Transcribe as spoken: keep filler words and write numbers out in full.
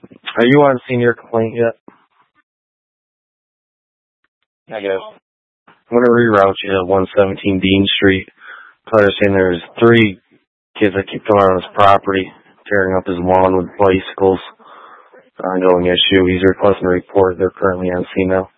Are you on senior complaint yet? I guess. I'm going to reroute you to one seventeen Dean Street. I understand there's three kids that keep coming on his property, tearing up his lawn with bicycles. Ongoing issue. He's requesting a report. They're currently on C M L.